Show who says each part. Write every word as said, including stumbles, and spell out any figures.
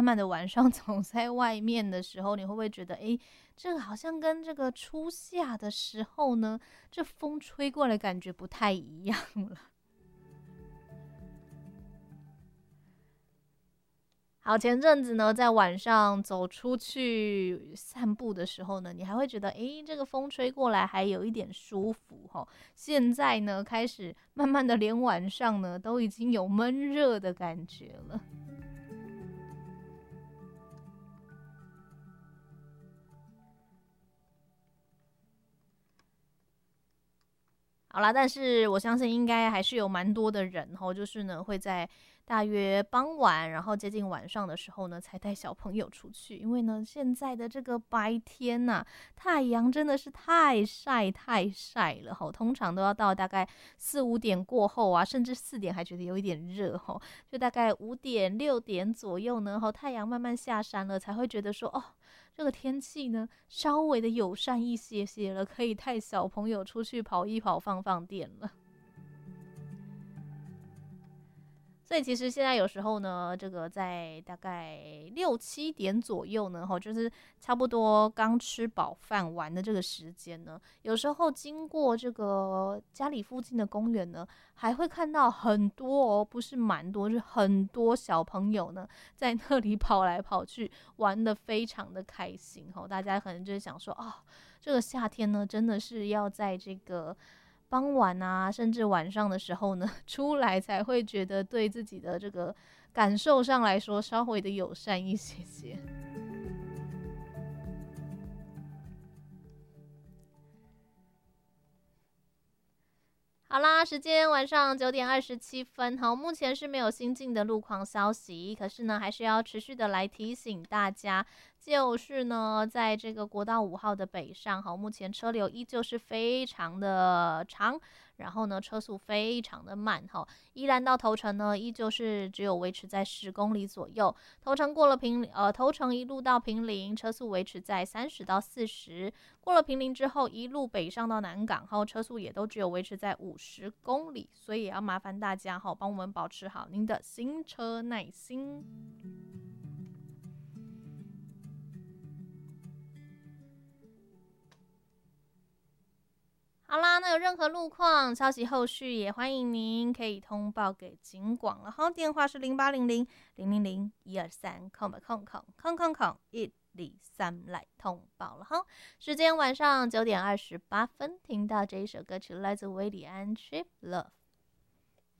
Speaker 1: 慢的晚上走在外面的时候，你会不会觉得，诶，这个好像跟这个初夏的时候呢，这风吹过来感觉不太一样了？好，前阵子呢，在晚上走出去散步的时候呢，你还会觉得，诶，这个风吹过来还有一点舒服哈。现在呢，开始慢慢的，连晚上呢都已经有闷热的感觉了。好啦，但是我相信应该还是有蛮多的人吼，就是呢会在大约傍晚，然后接近晚上的时候呢，才带小朋友出去。因为呢，现在的这个白天呐、太阳真的是太晒太晒了吼，通常都要到大概四五点过后啊，甚至四点还觉得有一点热吼，就大概五点六点左右呢，吼太阳慢慢下山了，才会觉得说哦。这个天气呢，稍微的友善一些些了，可以带小朋友出去跑一跑、放放电了。所以其实现在有时候呢，这个在大概六七点左右呢，哈，就是差不多刚吃饱饭完的这个时间呢，有时候经过这个家里附近的公园呢，还会看到很多哦，不是蛮多，是很多小朋友呢，在那里跑来跑去，玩得非常的开心哈。大家可能就是想说，哦，这个夏天呢，真的是要在这个傍晚啊，甚至晚上的时候呢，出来才会觉得对自己的这个感受上来说稍微的友善一些些。好啦，时间晚上九点二十七分，好，目前是没有新进的路况消息，可是呢，还是要持续的来提醒大家，就是呢，在这个国道五号的北上，好，目前车流依旧是非常的长，然后呢，车速非常的慢，哈，依然到头城呢，依旧是只有维持在十公里左右，头城过了平，呃，头城一路到平林，车速维持在三十到四十。过了平林之后，一路北上到南港，后车速也都只有维持在五十公里，所以也要麻烦大家哈，帮我们保持好您的行车耐心。好啦，那有任何路况消息，后续也欢迎您可以通报给警广了哈，电话是零八零零零零零一二三空吧空空空空空一。李三来通报了哈，时间晚上九点二十八分，听到这一首歌曲来自韦礼安《Cheap Love》。